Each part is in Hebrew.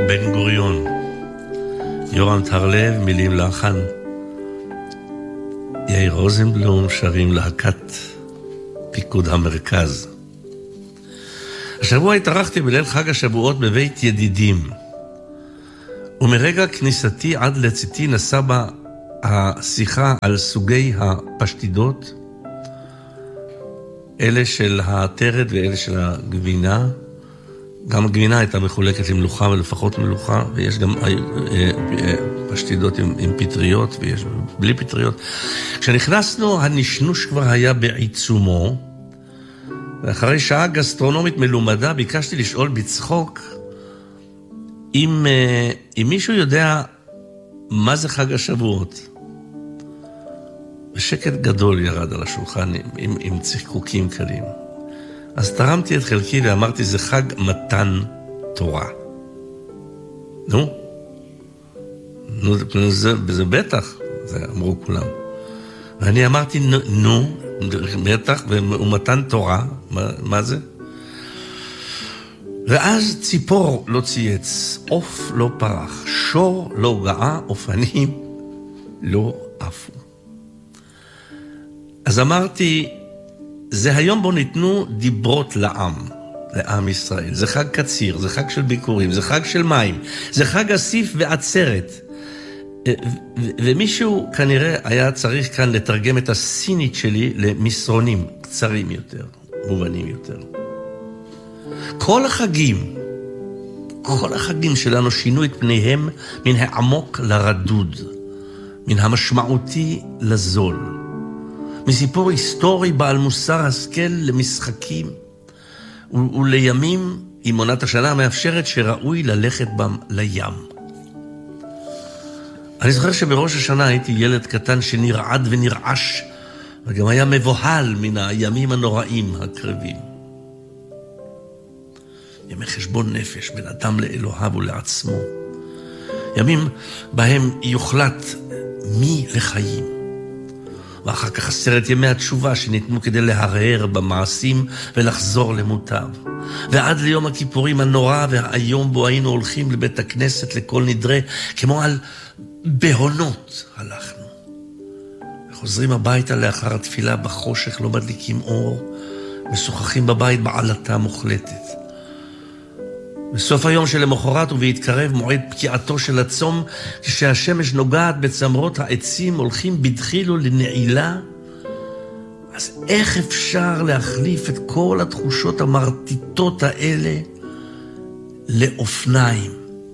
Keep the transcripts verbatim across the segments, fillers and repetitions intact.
בן גוריון, יורם טרלב, מילים לחן, יאיר רוזנבלום, שרים להקת פיקוד המרכז. השבוע התארחתי בליל חג השבועות בבית ידידים, ומרגע כניסתי עד לצאתי נסע בה השיחה על סוגי הפשטידות, אלה של הטרד ואלה של הגבינה. גם הגבינה הייתה מחולקת למלוכה ולפחות מלוכה, ויש גם פשטידות עם, עם פטריות ויש בלי פטריות. כשנכנסנו הנשנוש כבר היה בעיצומו, ואחרי שעה גסטרונומית מלומדה ביקשתי לשאול בצחוק אם, אם מישהו יודע מה זה חג השבועות. ושקט גדול ירד על השולחן עם, עם צחקוקים קלים. אז תרמתי את חלקי ואמרתי, זה חג מתן תורה. נו, נו זה, זה בטח, זה אמרו כולם. ואני אמרתי, נו, נו בטח, ומתן תורה, מה, מה זה? ואז ציפור לא צייץ, עוף לא פרח, שור לא גאה, אופנים לא עפו. אז אמרתי, זה היום בו ניתנו דיברות לעם, לעם ישראל. זה חג קציר, זה חג של ביקורים, זה חג של מים, זה חג אסיף ועצרת. ומישהו כנראה היה צריך כאן לתרגם את הסינית שלי למסרונים קצרים יותר, מובנים יותר. כל החגים, כל החגים שלנו שינו את פניהם מן העמוק לרדוד, מן המשמעותי לזול. מסיפור היסטורי בעל מוסר השכל למשחקים, ולימים היא מונת השנה המאפשרת שראוי ללכת בם לים. אני זוכר שבראש השנה הייתי ילד קטן שנרעד ונרעש, וגם היה מבוהל מן הימים הנוראים הקרבים. ימי חשבון נפש בין אדם לאלוהיו ולעצמו. ימים בהם יוחלט מי לחיים. ואחר כך עשרת ימי התשובה שניתנו כדי להרהר במעשים ולחזור למוטב. ועד ליום הכיפורים הנורא והיום בו היינו הולכים לבית הכנסת לכל נדרה, כמו על בהונות הלכנו. וחוזרים הביתה לאחר התפילה בחושך, לא מדליקים אור, משוחחים בבית בעלתה מוחלטת. בסוף היום שלמחרת ובהתקרב מועד פקיעתו של הצום, כשהשמש נוגעת בצמרות העצים, הולכים בדחילו לנעילה. אז איך אפשר להחליף את כל התחושות המרטיטות האלה לאופניים?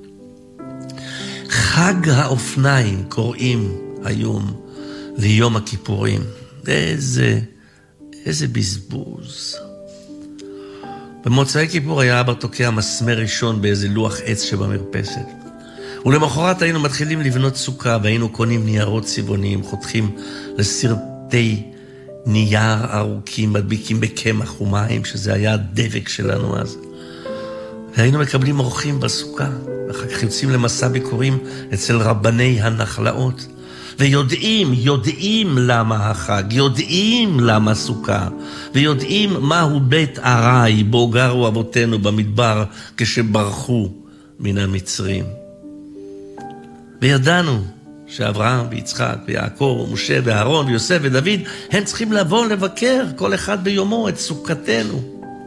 חג האופניים קוראים היום ליום הכיפורים. איזה, איזה בזבוז. במוצאי כיפור היה אבא תוקע מסמר ראשון באיזה לוח עץ שבמרפסת. ולמחרת היינו מתחילים לבנות סוכה, והיינו קונים ניירות צבעוניים, חותכים לסרטי נייר ארוכים, מדביקים בקמח ומים, שזה היה הדבק שלנו אז. והיינו מקבלים אורחים בסוכה, ואחר כך יוצאים למסע ביקורים אצל רבני הנחלאות. ויודעים, יודעים למה החג, יודעים למה סוכה, ויודעים מהו בית ארעי בו גרו אבותינו במדבר כשברחו מן המצרים. וידענו שאברהם ויצחק ויעקב ומשה ואהרון ויוסף ודוד הם צריכים לבוא לבקר כל אחד ביומו את סוכתנו.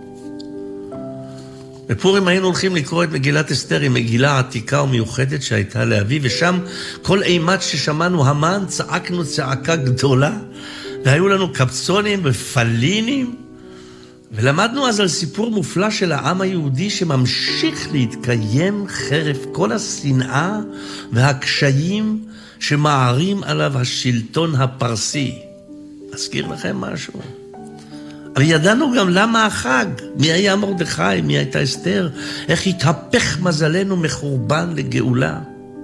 בפורים היינו הולכים לקרוא את מגילת אסתר, היא מגילה עתיקה ומיוחדת שהייתה לאבי, ושם כל אימת ששמענו המן צעקנו צעקה גדולה, והיו לנו קפצונים ופלינים, ולמדנו אז על סיפור מופלא של העם היהודי שממשיך להתקיים חרף כל השנאה והקשיים שמערים עליו השלטון הפרסי. אזכיר לכם משהו? אבל ידענו גם למה החג, מי היה מרדכי, מי הייתה אסתר, איך התהפך מזלנו מחורבן לגאולה.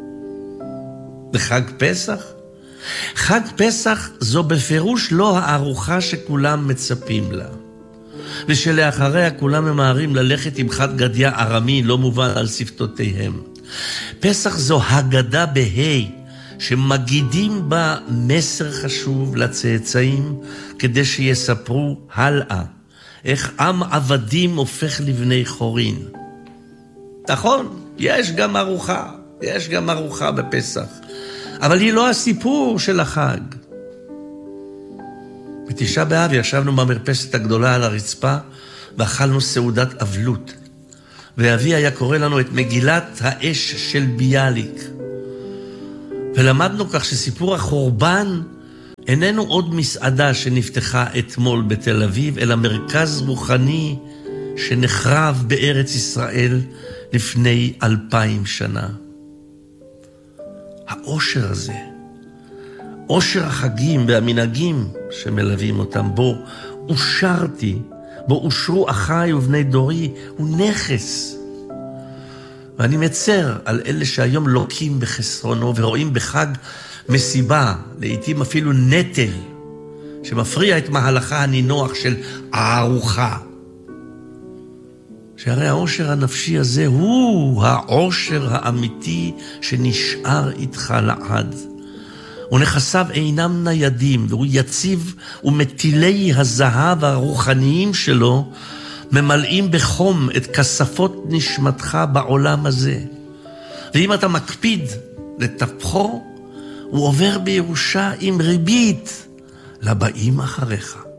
בחג פסח? חג פסח זו בפירוש לא הארוחה שכולם מצפים לה. ושלאחריה כולם ממהרים ללכת עם חד גדיה ארמי לא מובן על שפתותיהם. פסח זו הגדה בהי, שמגידים בה מסר חשוב לצאצאים כדי שיספרו הלאה איך עם עבדים הופך לבני חורין. נכון, יש גם ארוחה, יש גם ארוחה בפסח. אבל היא לא הסיפור של החג. בתשעה באב ישבנו במרפסת הגדולה על הרצפה, ואכלנו סעודת אבלות. ואבי היה קורא לנו את מגילת האש של ביאליק. ולמדנו כך שסיפור החורבן איננו עוד מסעדה שנפתחה אתמול בתל אביב, אלא מרכז רוחני שנחרב בארץ ישראל לפני אלפיים שנה. העושר הזה, עושר החגים והמנהגים שמלווים אותם, בו אושרתי, בו אושרו אחי ובני דורי, הוא נכס. ואני מצר על אלה שהיום לוקים בחסרונו ורואים בחג מסיבה, לעתים אפילו נטל, שמפריע את מהלכה הנינוח של הארוחה. שהרי העושר הנפשי הזה הוא העושר האמיתי שנשאר איתך לעד. ונכסיו אינם ניידים, והוא יציב, ומטילי הזהב הרוחניים שלו ממלאים בחום את כספות נשמתך בעולם הזה. ואם אתה מקפיד לטפחו, הוא עובר בירושה עם ריבית לבאים אחריך.